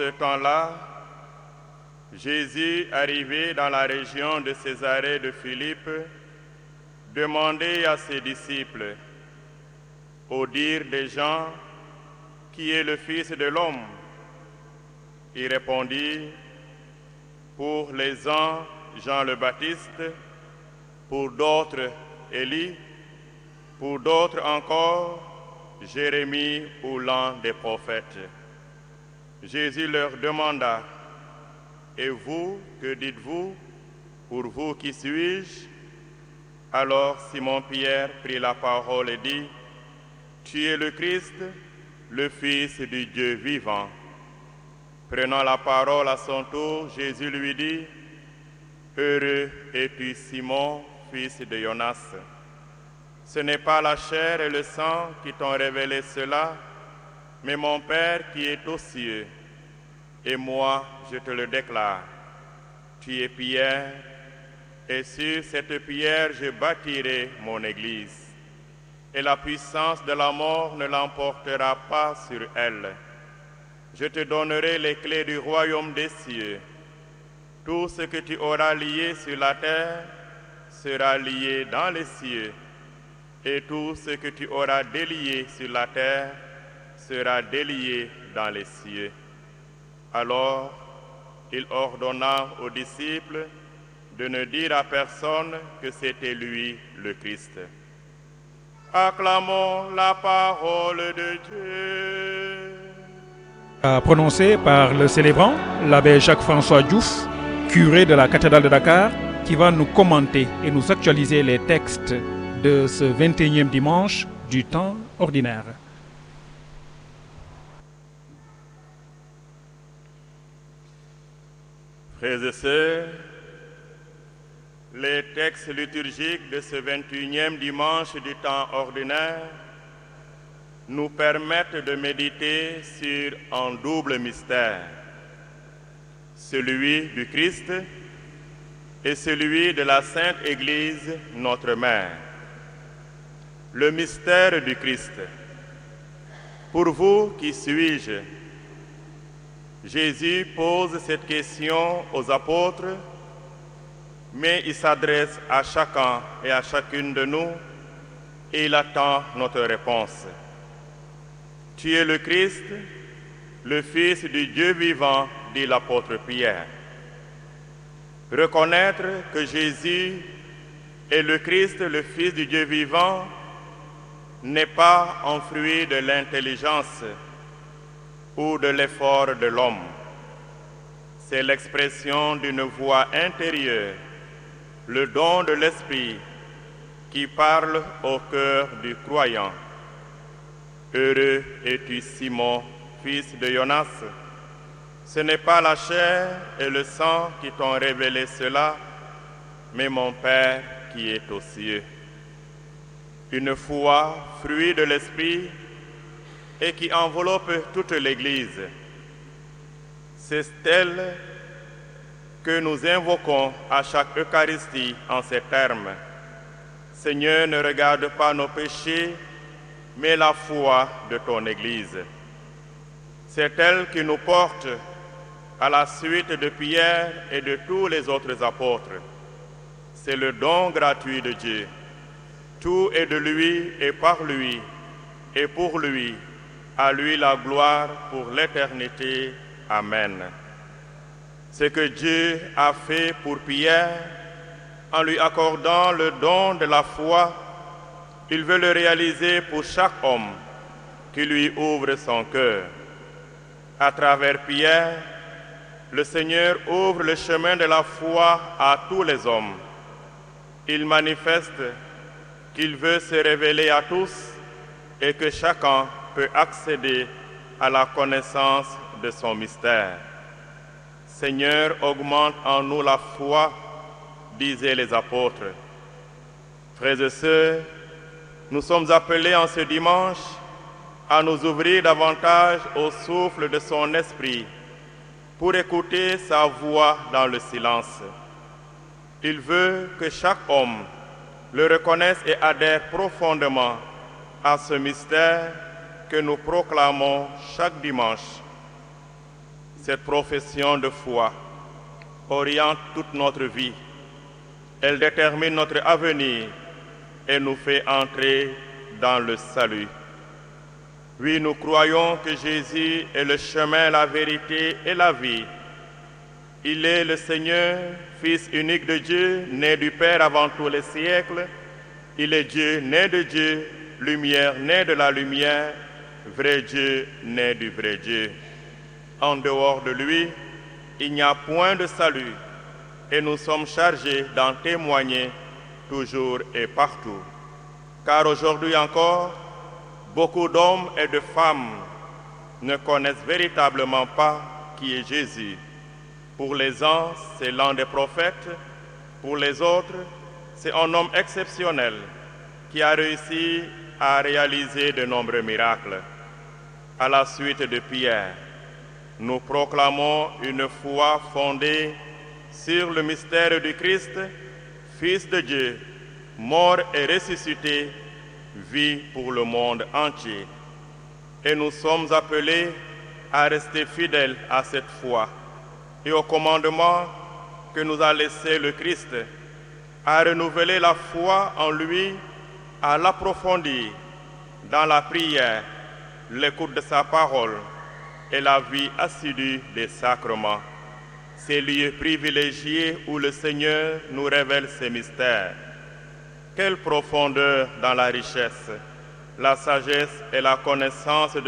ce temps-là, Jésus, arrivé dans la région de Césarée de Philippe, demandait à ses disciples, au dire des gens, qui est le Fils de l'homme? Il répondit, pour les uns, Jean le Baptiste, pour d'autres, Élie, pour d'autres encore, Jérémie ou l'un des prophètes. Jésus leur demanda, et vous, que dites-vous? Pour vous, qui suis-je? Alors Simon-Pierre prit la parole et dit, tu es le Christ, le Fils du Dieu vivant. Prenant la parole à son tour, Jésus lui dit, heureux es-tu, Simon, fils de Jonas. Ce n'est pas la chair et le sang qui t'ont révélé cela, mais mon Père qui est aux cieux. Et moi, je te le déclare, tu es Pierre, et sur cette pierre je bâtirai mon Église. Et la puissance de la mort ne l'emportera pas sur elle. Je te donnerai les clés du royaume des cieux. Tout ce que tu auras lié sur la terre sera lié dans les cieux, et tout ce que tu auras délié sur la terre sera délié dans les cieux. Alors, il ordonna aux disciples de ne dire à personne que c'était lui le Christ. Acclamons la parole de Dieu. Prononcé par le célébrant, l'abbé Jacques-François Diouf, curé de la cathédrale de Dakar, qui va nous commenter et nous actualiser les textes de ce 21e dimanche du temps ordinaire. Frères et sœurs, les textes liturgiques de ce 21e dimanche du temps ordinaire nous permettent de méditer sur un double mystère, celui du Christ et celui de la Sainte Église, notre Mère. Le mystère du Christ. Pour vous, qui suis-je? Jésus pose cette question aux apôtres, mais il s'adresse à chacun et à chacune de nous et il attend notre réponse. Tu es le Christ, le Fils du Dieu vivant, dit l'apôtre Pierre. Reconnaître que Jésus est le Christ, le Fils du Dieu vivant, n'est pas un fruit de l'intelligence ou de l'effort de l'homme. C'est l'expression d'une voix intérieure, le don de l'Esprit qui parle au cœur du croyant. Heureux es-tu, Simon, fils de Jonas. Ce n'est pas la chair et le sang qui t'ont révélé cela, mais mon Père qui est aux cieux. Une foi, fruit de l'Esprit, et qui enveloppe toute l'Église. C'est elle que nous invoquons à chaque Eucharistie en ces termes. Seigneur, ne regarde pas nos péchés, mais la foi de ton Église. C'est elle qui nous porte à la suite de Pierre et de tous les autres apôtres. C'est le don gratuit de Dieu. Tout est de lui et par lui et pour lui. À lui la gloire pour l'éternité. Amen. Ce que Dieu a fait pour Pierre, en lui accordant le don de la foi, il veut le réaliser pour chaque homme qui lui ouvre son cœur. À travers Pierre, le Seigneur ouvre le chemin de la foi à tous les hommes. Il manifeste qu'il veut se révéler à tous et que chacun peut accéder à la connaissance de son mystère. Seigneur, augmente en nous la foi, disaient les apôtres. Frères et sœurs, nous sommes appelés en ce dimanche à nous ouvrir davantage au souffle de son esprit pour écouter sa voix dans le silence. Il veut que chaque homme le reconnaisse et adhère profondément à ce mystère que nous proclamons chaque dimanche. Cette profession de foi oriente toute notre vie. Elle détermine notre avenir et nous fait entrer dans le salut. Oui, nous croyons que Jésus est le chemin, la vérité et la vie. Il est le Seigneur, Fils unique de Dieu, né du Père avant tous les siècles. Il est Dieu, né de Dieu, lumière, né de la lumière, vrai Dieu, né du vrai Dieu. En dehors de lui, il n'y a point de salut, et nous sommes chargés d'en témoigner toujours et partout. Car aujourd'hui encore, beaucoup d'hommes et de femmes ne connaissent véritablement pas qui est Jésus. Pour les uns, c'est l'un des prophètes. Pour les autres, c'est un homme exceptionnel qui a réussi à réaliser de nombreux miracles. À la suite de Pierre, nous proclamons une foi fondée sur le mystère du Christ, Fils de Dieu, mort et ressuscité, vie pour le monde entier. Et nous sommes appelés à rester fidèles à cette foi et au commandement que nous a laissé le Christ, à renouveler la foi en lui, à l'approfondir dans la prière, l'écoute de sa parole et la vie assidue des sacrements. Ces lieux privilégiés où le Seigneur nous révèle ses mystères. Quelle profondeur dans la richesse, la sagesse et la connaissance de